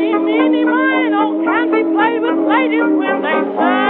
meeny, miny, moe, can't be played with ladies when they say.